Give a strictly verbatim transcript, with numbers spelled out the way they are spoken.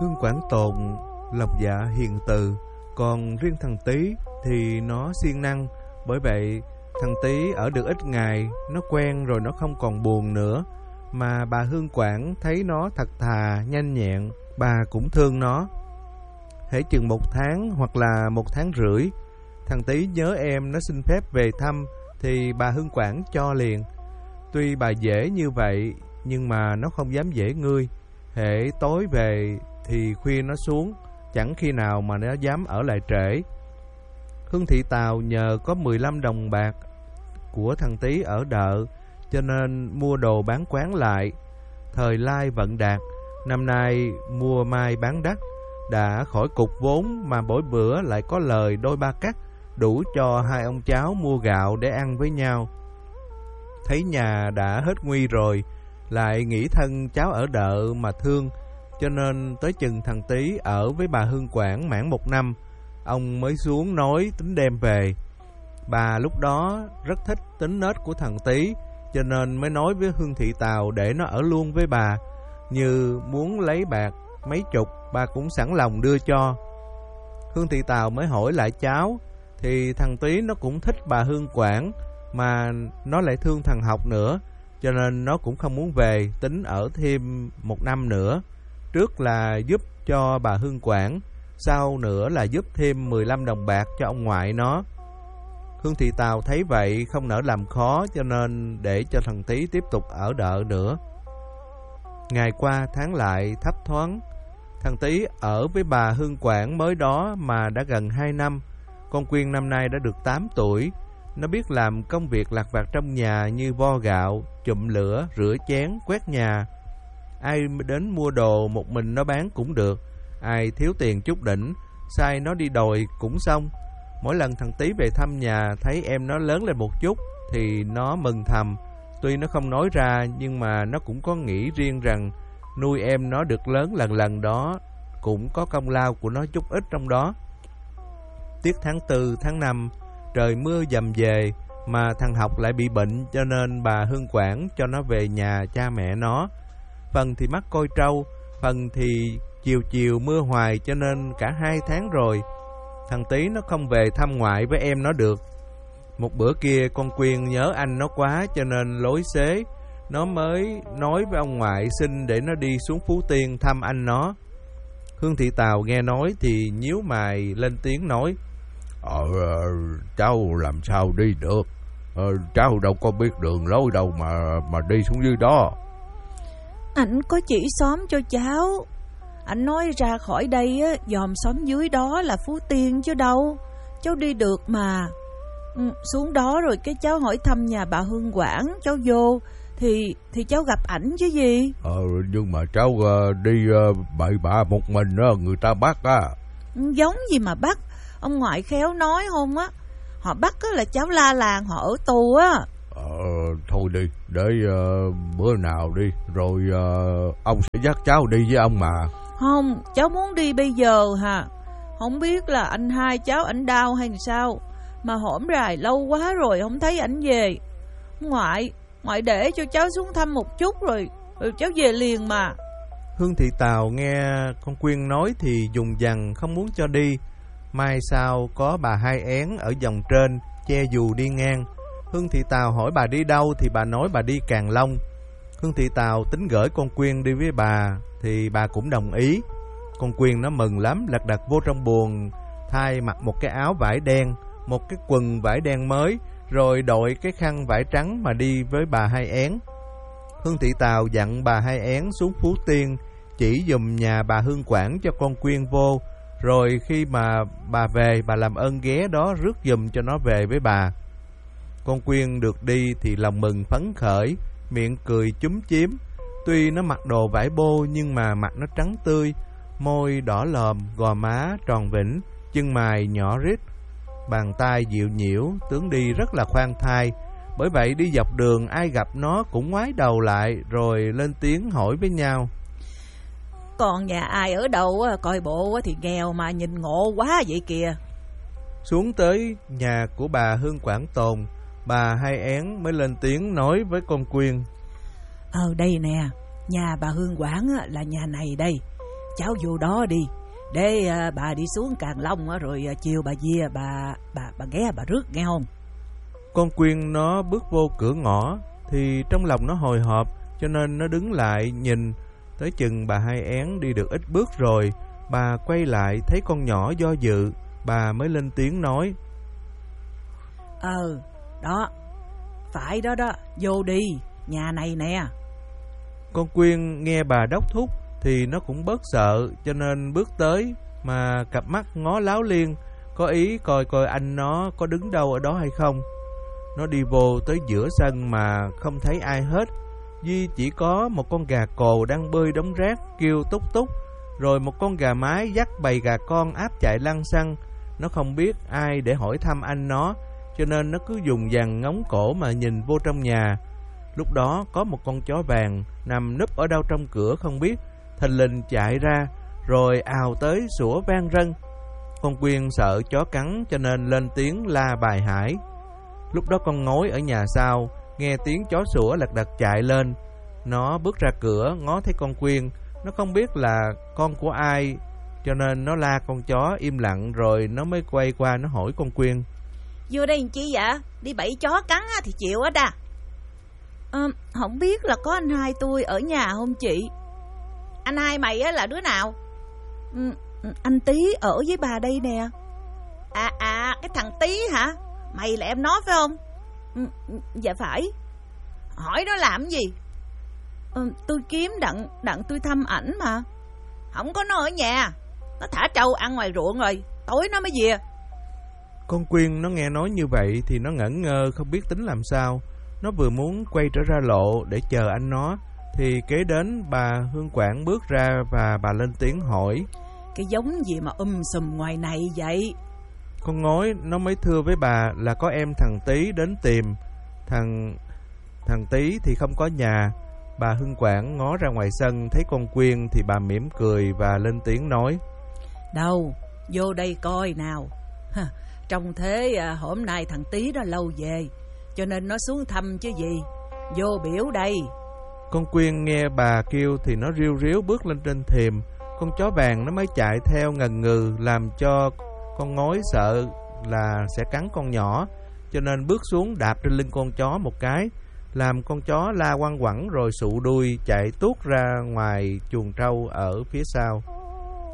Hương Quảng Tồn lòng dạ hiền từ, còn riêng thằng Tý thì nó siêng năng. Bởi vậy thằng Tý ở được ít ngày, nó quen rồi nó không còn buồn nữa. Mà bà Hương Quảng thấy nó thật thà, nhanh nhẹn, bà cũng thương nó. Hễ chừng một tháng hoặc là một tháng rưỡi, thằng Tý nhớ em nó xin phép về thăm thì bà Hương Quảng cho liền. Tuy bà dễ như vậy nhưng mà nó không dám dễ ngươi. Hễ tối về thì khuya nó xuống, chẳng khi nào mà nó dám ở lại trễ. Hương Thị Tào nhờ có mười lăm đồng bạc của thằng Tý ở đợ, cho nên mua đồ bán quán lại. Thời lai vận đạt, năm nay mua mai bán đắt, đã khỏi cục vốn mà mỗi bữa lại có lời đôi ba cắt, đủ cho hai ông cháu mua gạo để ăn với nhau. Thấy nhà đã hết nguy rồi, lại nghĩ thân cháu ở đợ mà thương, cho nên tới chừng thằng Tý ở với bà Hương Quảng mãn một năm, ông mới xuống nói tính đem về. Bà lúc đó rất thích tính nết của thằng Tý, cho nên mới nói với Hương Thị Tào để nó ở luôn với bà. Như muốn lấy bạc mấy chục, bà cũng sẵn lòng đưa cho. Hương Thị Tào mới hỏi lại cháu, thì thằng Tý nó cũng thích bà Hương Quảng, mà nó lại thương thằng Học nữa, cho nên nó cũng không muốn về, tính ở thêm một năm nữa. Trước là giúp cho bà Hương Quảng, sau nữa là giúp thêm mười lăm đồng bạc cho ông ngoại nó. Hương Thị Tào thấy vậy không nỡ làm khó, cho nên để cho thằng Tý tiếp tục ở đợ nữa. Ngày qua tháng lại thấp thoáng, thằng Tý ở với bà Hương Quảng mới đó mà đã gần hai năm. Con Quyên năm nay đã được tám tuổi. Nó biết làm công việc lặt vặt trong nhà như vo gạo, chụm lửa, rửa chén, quét nhà. Ai đến mua đồ một mình nó bán cũng được. Ai thiếu tiền chút đỉnh, sai nó đi đòi cũng xong. Mỗi lần thằng Tý về thăm nhà, thấy em nó lớn lên một chút thì nó mừng thầm. Tuy nó không nói ra, nhưng mà nó cũng có nghĩ riêng rằng nuôi em nó được lớn lần lần đó cũng có công lao của nó chút ít trong đó. Tiết tháng tư, tháng năm, trời mưa dầm về, mà thằng Học lại bị bệnh, cho nên bà Hương Quảng cho nó về nhà cha mẹ nó. Phần thì mắc coi trâu, phần thì chiều chiều mưa hoài, cho nên cả hai tháng rồi thằng Tý nó không về thăm ngoại với em nó được. Một bữa kia con Quyên nhớ anh nó quá, cho nên lối xế nó mới nói với ông ngoại xin để nó đi xuống Phú Tiên thăm anh nó. Hương Thị Tào nghe nói thì nhíu mày lên tiếng nói: Ờ, cháu làm sao đi được, ờ, cháu đâu có biết đường lối đâu mà mà đi xuống dưới đó. Ảnh có chỉ xóm cho cháu. Ảnh nói ra khỏi đây á, dòm xóm dưới đó là Phú Tiên chứ đâu. Cháu đi được mà. Ừ, xuống đó rồi cái cháu hỏi thăm nhà bà Hương Quảng, cháu vô thì thì cháu gặp ảnh chứ gì. Ờ, nhưng mà cháu uh, đi uh, bậy bạ một mình đó, người ta bắt á. Giống gì mà bắt. Ông ngoại khéo nói không á, họ bắt á là cháu la làng họ ở tù á. Ờ, thôi đi, để uh, bữa nào đi, rồi uh, ông sẽ dắt cháu đi với ông mà. Không, cháu muốn đi bây giờ hả? Không biết là anh hai cháu ảnh đau hay sao, mà hổm rày lâu quá rồi không thấy ảnh về. Ngoại, ngoại để cho cháu xuống thăm một chút rồi, rồi cháu về liền mà. Hương Thị Tào nghe con Quyên nói thì dùng dằng không muốn cho đi. Mai sau có bà Hai Én ở dòng trên che dù đi ngang. Hương Thị Tào hỏi bà đi đâu thì bà nói bà đi Càng Long. Hương Thị Tào tính gửi con Quyên đi với bà thì bà cũng đồng ý. Con Quyên nó mừng lắm, lật đật vô trong buồng thay mặc một cái áo vải đen, một cái quần vải đen mới, rồi đội cái khăn vải trắng mà đi với bà Hai Én. Hương Thị Tào dặn bà Hai Én xuống Phú Tiên chỉ dùm nhà bà Hương Quảng cho con Quyên vô, rồi khi mà bà về bà làm ơn ghé đó rước dùm cho nó về với bà. Con Quyên được đi thì lòng mừng phấn khởi, miệng cười chúm chím. Tuy nó mặc đồ vải bô nhưng mà mặt nó trắng tươi, môi đỏ lòm, gò má tròn vĩnh, chân mày nhỏ rít, bàn tay dịu nhiễu, tướng đi rất là khoan thai. Bởi vậy đi dọc đường ai gặp nó cũng ngoái đầu lại rồi lên tiếng hỏi với nhau: Còn nhà ai ở đâu coi bộ thì nghèo mà nhìn ngộ quá vậy kìa. Xuống tới nhà của bà Hương Quảng Tồn, bà Hai Én mới lên tiếng nói với con Quyên: Ờ đây nè, nhà bà Hương Quảng là nhà này đây. cháu vô đó đi, để à, bà đi xuống Càng Long á, rồi à, chiều bà về bà bà bà ghé bà rước nghe không? Con Quyên nó bước vô cửa ngõ thì trong lòng nó hồi hộp, cho nên nó đứng lại nhìn. Tới chừng bà Hai Én đi được ít bước rồi, bà quay lại thấy con nhỏ do dự, bà mới lên tiếng nói: Ờ, đó, phải đó đó, vô đi, nhà này nè. Con Quyên nghe bà đốc thúc thì nó cũng bớt sợ, cho nên bước tới mà cặp mắt ngó láo liên, có ý coi coi anh nó có đứng đâu ở đó hay không. Nó đi vô tới giữa sân mà không thấy ai hết, duy chỉ có một con gà cồ đang bơi đống rác kêu túc túc, rồi một con gà mái dắt bầy gà con áp chạy lăng xăng. Nó không biết ai để hỏi thăm anh nó, cho nên nó cứ dùng dằn ngóng cổ mà nhìn vô trong nhà. Lúc đó có một con chó vàng nằm núp ở đâu trong cửa không biết, thình lình chạy ra rồi ào tới sủa vang rân. Con Quyên sợ chó cắn cho nên lên tiếng la bài hải. Lúc đó con Ngói ở nhà sau nghe tiếng chó sủa lật đật chạy lên. Nó bước ra cửa ngó thấy con Quyên, nó không biết là con của ai, cho nên nó la con chó im lặng, rồi nó mới quay qua nó hỏi con Quyên: Vô đây làm chi vậy? Đi bẫy chó cắn thì chịu hết à? À, không biết là có anh hai tôi ở nhà không chị? Anh hai mày á là đứa nào? Ừ, anh Tí ở với bà đây nè. À à, cái thằng Tí hả? Mày là em nó phải không? Ừ, dạ phải. Hỏi nó làm gì? Ừ, tôi kiếm đặng đặng tôi thăm ảnh mà. Không có nó ở nhà, nó thả trâu ăn ngoài ruộng rồi, tối nó mới về. Con Quyên nó nghe nói như vậy thì nó ngẩn ngơ không biết tính làm sao. Nó vừa muốn quay trở ra lộ để chờ anh nó, thì kế đến bà Hương Quảng bước ra và bà lên tiếng hỏi: Cái giống gì mà um sùm ngoài này vậy? Con Ngói nó mới thưa với bà là có em thằng Tí đến tìm. Thằng thằng Tí thì không có nhà. Bà Hương Quảng ngó ra ngoài sân thấy con Quyên thì bà mỉm cười và lên tiếng nói: Đâu, vô đây coi nào. Hả, trông thế à, hôm nay thằng Tí đó lâu về, cho nên nó xuống thăm chứ gì. Vô biểu đây. Con Quyên nghe bà kêu thì nó riu riu bước lên trên thềm. Con chó vàng nó mới chạy theo ngần ngừ, làm cho con Ngói sợ là sẽ cắn con nhỏ, cho nên bước xuống đạp trên lưng con chó một cái, làm con chó la quăng quẳng rồi sụ đuôi chạy tuốt ra ngoài chuồng trâu ở phía sau.